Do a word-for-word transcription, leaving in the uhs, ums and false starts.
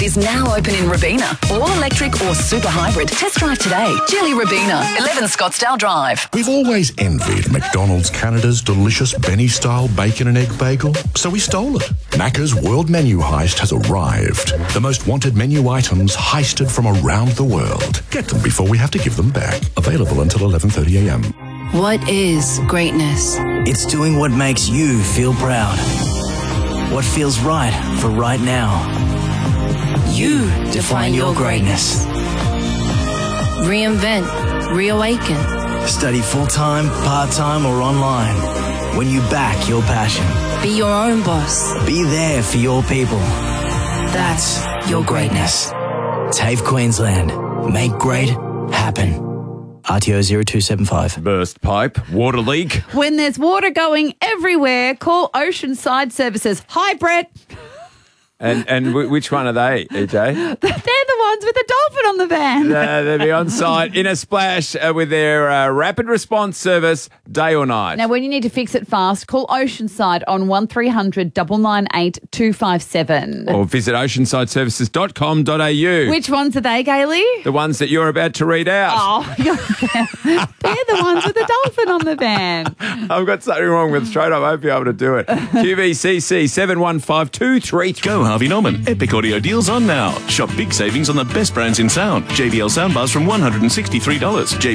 is now open in Robina. All electric or super hybrid. Test drive today. Geely Robina, eleven Scottsdale Drive. We've always envied McDonald's Canada's delicious Benny-style bacon and egg bagel, so we stole it. Macca's World Menu Heist has arrived. The most wanted menu items heisted from around the world. Get them before we have to give them back. Available until eleven thirty a m. What is greatness? It's doing what makes you feel proud. What feels right for right now. You define your greatness. Reinvent, reawaken. Study full-time, part-time, or online. When you back your passion. Be your own boss. Be there for your people. That's your greatness. TAFE Queensland. Make great happen. R T O zero two seven five. Burst pipe, water leak. When there's water going everywhere, call Oceanside Services. Hi, Brett. And and w- which one are they, E J? They're the ones with the dolphin on the van. Uh, they'll be on site in a splash uh, with their uh, rapid response service, day or night. Now, when you need to fix it fast, call Oceanside on one three hundred nine nine eight two five seven. Or visit oceanside services dot com dot a u. Which ones are they, Gailey? The ones that you're about to read out. Oh, you're, they're the ones with the dolphin on the van. I've got something wrong with straight up. I won't be able to do it. Q V C C seven one five two three three. Go Harvey Norman. Epic audio deals on now. Shop big savings on the best brands in sound. J B L soundbars from one hundred sixty-three dollars.